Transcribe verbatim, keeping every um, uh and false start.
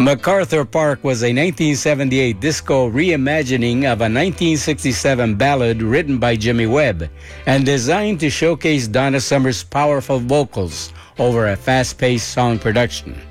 MacArthur Park was a nineteen seventy-eight disco reimagining of a nineteen sixty-seven ballad written by Jimmy Webb and designed to showcase Donna Summer's powerful vocals over a fast-paced song production.